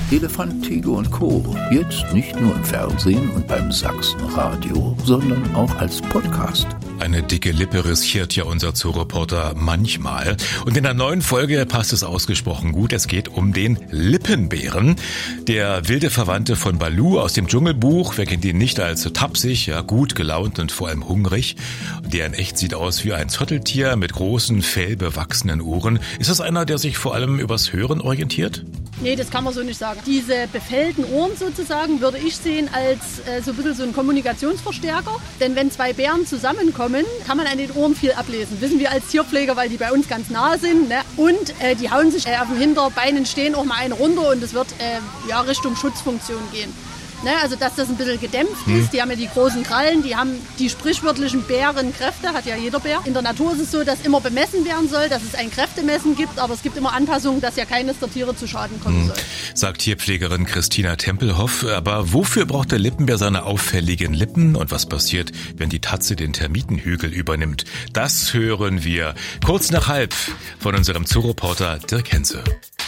Elefant, Tiger und Co. Jetzt nicht nur im Fernsehen und beim Sachsenradio, sondern auch als Podcast. Eine dicke Lippe riskiert ja unser Zooreporter manchmal. Und in der neuen Folge passt es ausgesprochen gut. Es geht um den Lippenbären. Der wilde Verwandte von Baloo aus dem Dschungelbuch. Wer kennt ihn nicht als tapsig, ja, gut gelaunt und vor allem hungrig. Der in echt sieht aus wie ein Zotteltier mit großen, fellbewachsenen Ohren. Ist das einer, der sich vor allem übers Hören orientiert? Nee, das kann man so nicht sagen. Diese befällten Ohren sozusagen würde ich sehen als so ein bisschen so ein Kommunikationsverstärker. Denn wenn zwei Bären zusammenkommen, kann man an den Ohren viel ablesen. Wissen wir als Tierpfleger, weil die bei uns ganz nahe sind. Ne? Und die hauen sich auf den Hinterbeinen stehen auch mal einen runter und es wird Richtung Schutzfunktion gehen. Ne, also dass das ein bisschen gedämpft ist. Die haben ja die großen Krallen, die haben die sprichwörtlichen Bärenkräfte, hat ja jeder Bär. In der Natur ist es so, dass immer bemessen werden soll, dass es ein Kräftemessen gibt, aber es gibt immer Anpassungen, dass ja keines der Tiere zu Schaden kommen soll. Sagt Tierpflegerin Christina Tempelhoff. Aber wofür braucht der Lippenbär seine auffälligen Lippen? Und was passiert, wenn die Tatze den Termitenhügel übernimmt? Das hören wir kurz nach 12:30 von unserem Zooreporter Dirk Henze.